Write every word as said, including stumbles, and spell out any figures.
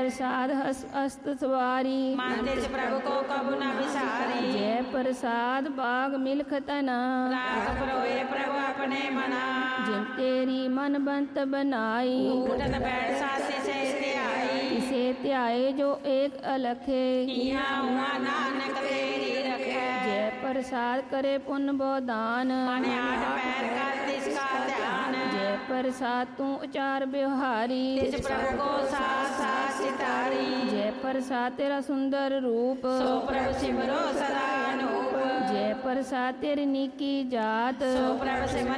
प्रसाद हस अस्त सवारी मन तिस प्रभु को कबू न विसारी जय प्रसाद बाग मिलख तना राख परोए प्रभु अपने मना जिन तेरी मन बंत बनाई उठन बैठ सासी से ध्याई इसे ध्याए जो एक अलखे किया हुआ नानक तेरी रखे जय प्रसाद करे पुण्य बोदान मन आठ पैर कर तिसका ध्यान जय प्रसाद तू उचार व्यवहारी तिस प्रभु को साथ साथ सितारी जय प्रसाद तेरा सुंदर रूप सो प्रभु सिमरो सदा अनूप जय प्रसाद तेरी निकी जात सो प्रभु सिमरो